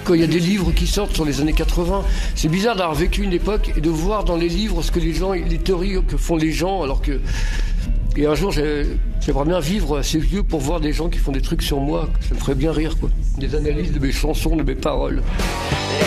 Quand il y a des livres qui sortent sur les années 80, c'est bizarre d'avoir vécu une époque et de voir dans les livres ce que les gens, les théories que font les gens, alors que... Et un jour, j'aimerais bien vivre assez vieux pour voir des gens qui font des trucs sur moi. Ça me ferait bien rire, quoi. Des analyses de mes chansons, de mes paroles.